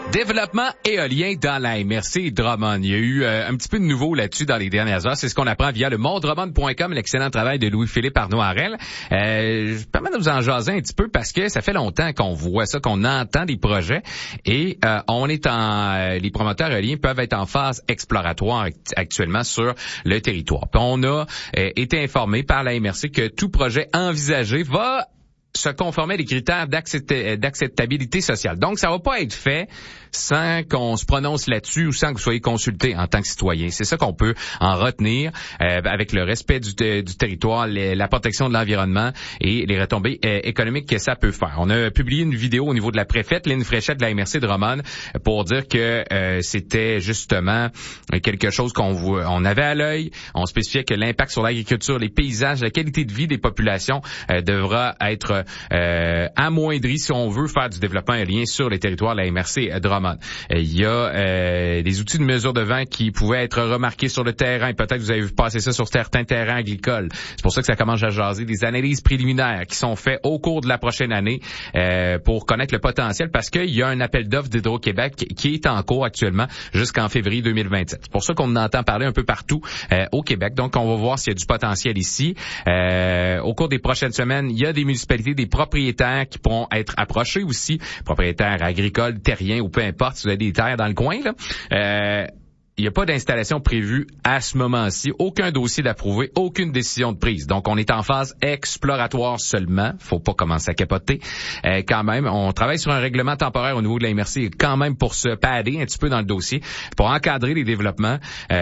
Développement éolien dans la MRC Drummond. Il y a eu un petit peu de nouveau là-dessus dans les dernières heures. C'est ce qu'on apprend via le mondrummond.com, l'excellent travail de Louis-Philippe Arnaud-Harel. Je permets de vous en jaser un petit peu parce que ça fait longtemps qu'on voit ça, qu'on entend des projets et les promoteurs éoliens peuvent être en phase exploratoire actuellement sur le territoire. Puis on a été informé par la MRC que tout projet envisagé va se conformer à des critères d'acceptabilité sociale. Donc, ça va pas être fait sans qu'on se prononce là-dessus ou sans que vous soyez consulté en tant que citoyen. C'est ça qu'on peut en retenir avec le respect du territoire, la protection de l'environnement et les retombées économiques que ça peut faire. On a publié une vidéo au niveau de la préfète, Lynn Fréchette de la MRC Drummond, pour dire que c'était justement quelque chose on avait à l'œil. On spécifiait que l'impact sur l'agriculture, les paysages, la qualité de vie des populations devra être amoindri si on veut faire du développement éolien sur les territoires de la MRC Drummond. Il y a des outils de mesure de vent qui pouvaient être remarqués sur le terrain. Peut-être vous avez vu passer ça sur certains terrains agricoles. C'est pour ça que ça commence à jaser. Des analyses préliminaires qui sont faites au cours de la prochaine année pour connaître le potentiel parce qu'il y a un appel d'offres d'Hydro-Québec qui est en cours actuellement jusqu'en février 2027. C'est pour ça qu'on en entend parler un peu partout au Québec. Donc, on va voir s'il y a du potentiel ici. Au cours des prochaines semaines, il y a des municipalités, des propriétaires qui pourront être approchés aussi, propriétaires agricoles, terriens ou peu importe, si vous avez des terres dans le coin, là. Il n'y a pas d'installation prévue à ce moment-ci, aucun dossier d'approuvé, aucune décision de prise. Donc, on est en phase exploratoire seulement. Faut pas commencer à capoter. Quand même, on travaille sur un règlement temporaire au niveau de la MRC, quand même pour se padder un petit peu dans le dossier, pour encadrer les développements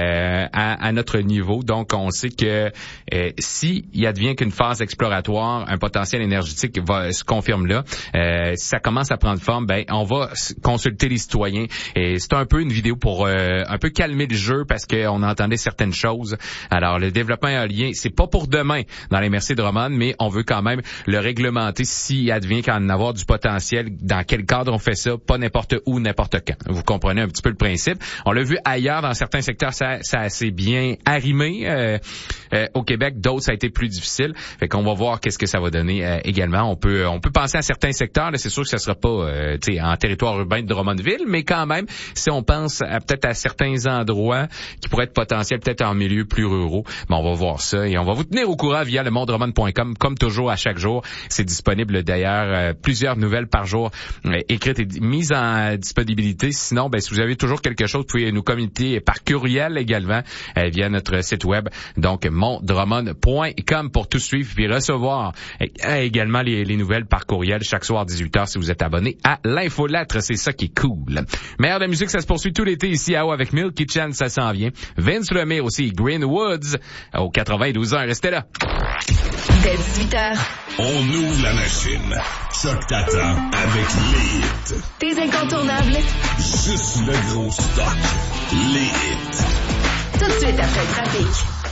à notre niveau. Donc, on sait que si il advient qu'une phase exploratoire, un potentiel énergétique se confirme là, si ça commence à prendre forme, ben on va consulter les citoyens. Et c'est un peu une vidéo pour un peu calmer le jeu parce qu'on entendait certaines choses. Alors, le développement éolien, c'est pas pour demain dans les MRC Drummond, mais on veut quand même le réglementer s'il advient qu'en avoir du potentiel. Dans quel cadre on fait ça? Pas n'importe où, n'importe quand. Vous comprenez un petit peu le principe. On l'a vu ailleurs, dans certains secteurs, ça a assez bien arrimé. Au Québec, d'autres, ça a été plus difficile. Fait qu'on va voir qu'est-ce que ça va donner également. On peut penser à certains secteurs. Là, c'est sûr que ça sera pas en territoire urbain de Drummondville, mais quand même, si on pense peut-être à certains endroits qui pourraient être potentiels, peut-être en milieu plus ruraux, on va voir ça et on va vous tenir au courant via le mondrummond.com, comme toujours à chaque jour. C'est disponible d'ailleurs, plusieurs nouvelles par jour écrites et mises en disponibilité. Sinon, si vous avez toujours quelque chose, vous pouvez nous communiquer par courriel également via notre site web, donc mondrummond.com pour tout suivre puis recevoir également les nouvelles par courriel chaque soir à 18h si vous êtes abonné à l'infolettre. C'est ça qui est cool. Meilleur de la musique, ça se poursuit tout l'été ici à Haut avec Milky Chance, ça s'en vient. Vince Lemay aussi, Green Woods au 92 ans. Restez là. Dès 18h. On ouvre la machine. Choc t'attend avec les hits. Tes incontournables. Juste le gros stock. Les hits. Tout de suite après le trafic.